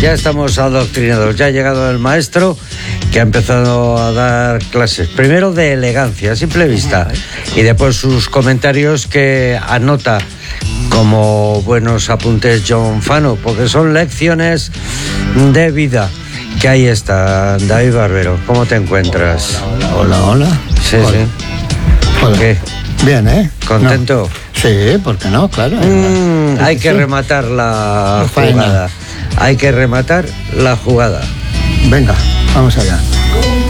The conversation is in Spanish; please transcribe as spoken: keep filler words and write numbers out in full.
Ya estamos adoctrinados, ya ha llegado el maestro que ha empezado a dar clases, primero de elegancia a simple vista y después sus comentarios que anota como buenos apuntes John Fano, porque son lecciones de vida. Que ahí está, David Barbero, ¿cómo te encuentras? Hola, hola. Sí, hola. sí. Hola. ¿Qué? Bien, ¿eh? ¿Contento? No. Sí, ¿por qué no? Claro. Mm, hay que sí. rematar la Faena. jugada. Hay que rematar la jugada. Venga, vamos allá.